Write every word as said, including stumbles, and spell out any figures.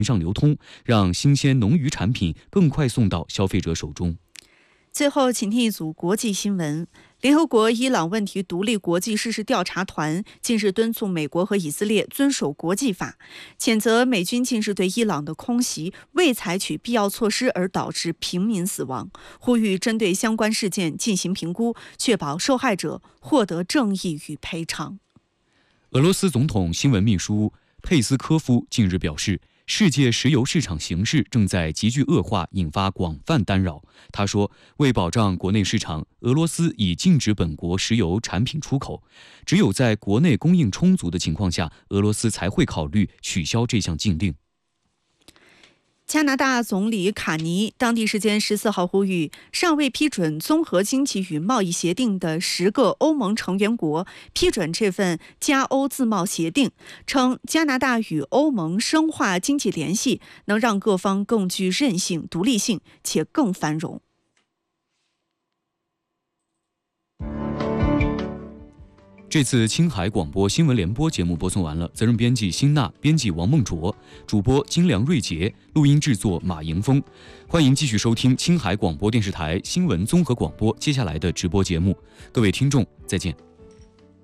上流通，让新鲜农渔产品更快送到消费者手中。 最后，请听一组国际新闻。联合国伊朗问题独立国际事实调查团近日敦促美国和以色列遵守国际法，谴责美军近日对伊朗的空袭未采取必要措施而导致平民死亡，呼吁针对相关事件进行评估，确保受害者获得正义与赔偿。 俄罗斯总统新闻秘书佩斯科夫近日表示，世界石油市场形势正在急剧恶化，引发广泛干扰。他说，为保障国内市场，俄罗斯已禁止本国石油产品出口，只有在国内供应充足的情况下，俄罗斯才会考虑取消这项禁令。 加拿大总理卡尼当地时间十四号呼吁，尚未批准综合经济与贸易协定的十个欧盟成员国批准这份加欧自贸协定，称加拿大与欧盟深化经济联系，能让各方更具韧性、独立性，且更繁荣。 这次青海广播新闻联播节目播送完了，责任编辑辛娜，编辑王梦卓，主播金良瑞杰，录音制作马迎峰。欢迎继续收听青海广播电视台新闻综合广播接下来的直播节目，各位听众再见。